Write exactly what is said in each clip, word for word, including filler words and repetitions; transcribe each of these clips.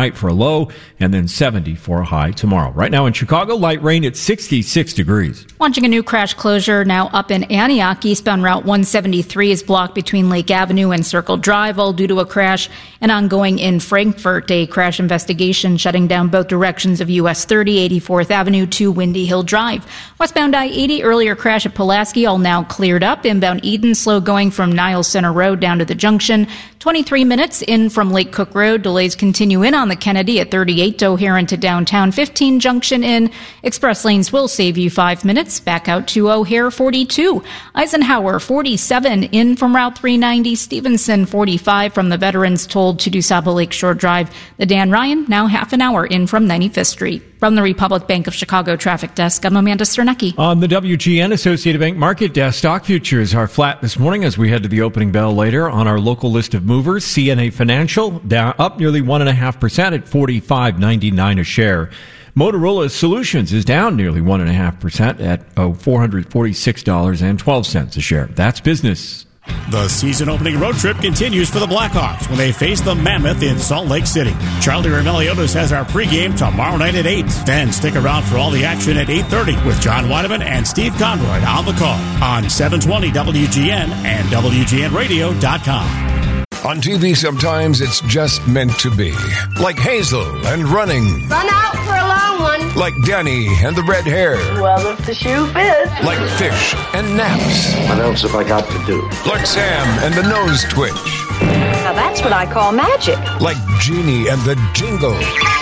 overnight for a low, and then seventy for a high tomorrow. Right now in Chicago, light rain at sixty-six degrees. Launching a new crash closure now up in Antioch. Eastbound Route one seventy-three is blocked between Lake Avenue and Circle Drive, all due to a crash. And ongoing in Frankfort, a crash investigation shutting down both directions of U S thirty, eighty-fourth Avenue to Windy Hill Drive. Westbound I eighty, earlier crash at Pulaski, all now cleared up. Inbound Eden, slow going from Niles Center Road down to the junction. twenty-three minutes in from Lake Cook Road. Delays continue in on the Kennedy at thirty-eight to O'Hare into downtown. fifteen junction in. Express lanes will save you five minutes. Back out to O'Hare, forty-two. Eisenhower, forty-seven in from Route three ninety. Stevenson, forty-five from the Veterans Toll to DuSable Lakeshore Drive. The Dan Ryan, now half an hour in from ninety-fifth Street. From the Republic Bank of Chicago Traffic Desk, I'm Amanda Sternecki. On the W G N Associated Bank Market Desk, stock futures are flat this morning as we head to the opening bell later. On our local list of movers, C N A Financial down up nearly one point five percent at forty-five ninety-nine a share. Motorola Solutions is down nearly one point five percent at oh, four hundred forty-six dollars and twelve cents a share. That's business. The season-opening road trip continues for the Blackhawks when they face the Mammoth in Salt Lake City. Charlie Remeliotis has our pregame tomorrow night at eight. Then stick around for all the action at eight thirty with John Weideman and Steve Conroy on the call on seven twenty W G N and W G N radio dot com. On T V, sometimes it's just meant to be. Like Hazel and running. Run out for a long one. Like Danny and the red hair. Well, if the shoe fits. Like fish and naps. What else have I got to do? Like Sam and the nose twitch. Now that's what I call magic. Like Genie and the jingle.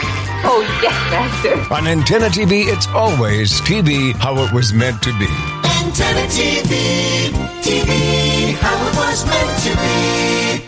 Oh, yes, master. On Antenna T V, it's always T V how it was meant to be. Antenna T V, T V how it was meant to be.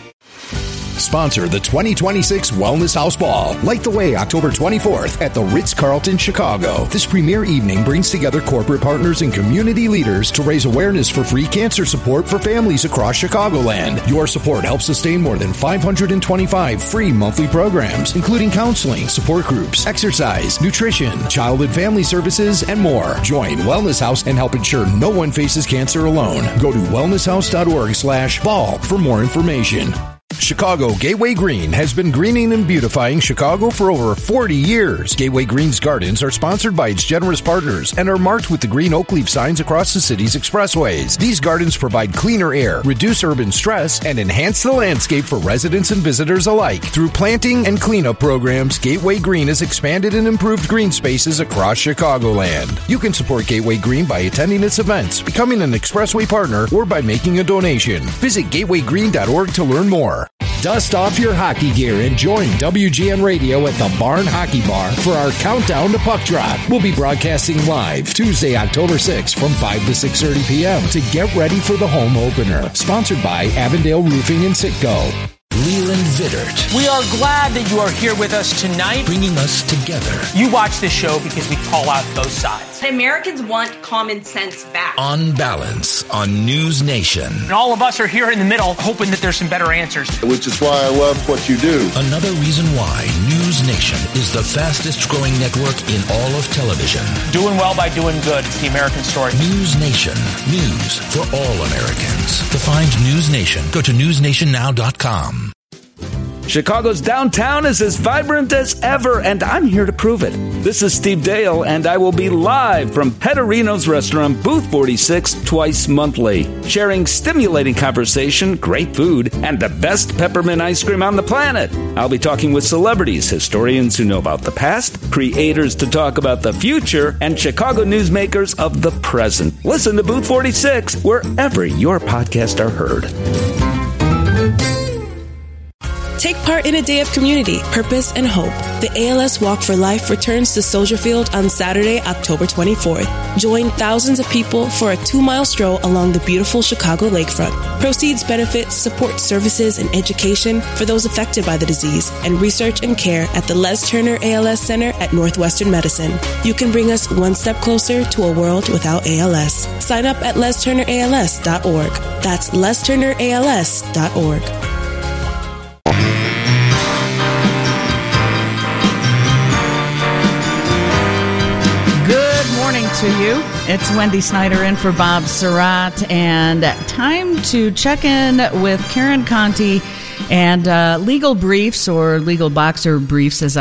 Sponsor the twenty twenty-six Wellness House Ball. Light the way October twenty-fourth at the Ritz-Carlton, Chicago. This premier evening brings together corporate partners and community leaders to raise awareness for free cancer support for families across Chicagoland. Your support helps sustain more than five hundred twenty-five free monthly programs, including counseling, support groups, exercise, nutrition, child and family services, and more. Join Wellness House and help ensure no one faces cancer alone. Go to wellnesshouse.org slash ball for more information. Chicago Gateway Green has been greening and beautifying Chicago for over forty years. Gateway Green's gardens are sponsored by its generous partners and are marked with the green oak leaf signs across the city's expressways. These gardens provide cleaner air, reduce urban stress, and enhance the landscape for residents and visitors alike. Through planting and cleanup programs, Gateway Green has expanded and improved green spaces across Chicagoland. You can support Gateway Green by attending its events, becoming an expressway partner, or by making a donation. Visit gateway green dot org to learn more. Dust off your hockey gear and join W G N Radio at the Barn Hockey Bar for our countdown to puck drop. We'll be broadcasting live Tuesday, October sixth from five to six thirty p.m. to get ready for the home opener. Sponsored by Avondale Roofing and Sitco. Leland Vittert. We are glad that you are here with us tonight. Bringing us together. You watch this show because we call out both sides. Americans want common sense back. On Balance on News Nation. And all of us are here in the middle hoping that there's some better answers. Which is why I love what you do. Another reason why News Nation is the fastest growing network in all of television. Doing well by doing good. It's the American story. News Nation. News for all Americans. To find News Nation, go to news nation now dot com. Chicago's downtown is as vibrant as ever, and I'm here to prove it. This is Steve Dale, and I will be live from Pedorino's Restaurant, Booth forty-six, twice monthly, sharing stimulating conversation, great food, and the best peppermint ice cream on the planet. I'll be talking with celebrities, historians who know about the past, creators to talk about the future, and Chicago newsmakers of the present. Listen to Booth forty-six wherever your podcasts are heard. Take part in a day of community, purpose, and hope. The A L S Walk for Life returns to Soldier Field on Saturday, October twenty-fourth. Join thousands of people for a two-mile stroll along the beautiful Chicago lakefront. Proceeds benefit support services and education for those affected by the disease and research and care at the Les Turner A L S Center at Northwestern Medicine. You can bring us one step closer to a world without A L S. Sign up at les turner a l s dot org. That's les turner a l s dot org. To you. It's Wendy Snyder in for Bob Surratt, and time to check in with Karen Conti and uh, Legal Briefs, or Legal Boxer Briefs as